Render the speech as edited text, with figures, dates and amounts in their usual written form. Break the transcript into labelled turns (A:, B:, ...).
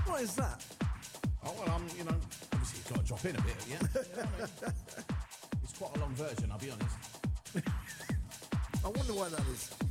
A: What is that?
B: Oh, well, obviously you've got to drop in a bit, yeah? You know what I mean? It's quite a long version, I'll be honest.
A: I wonder why that is.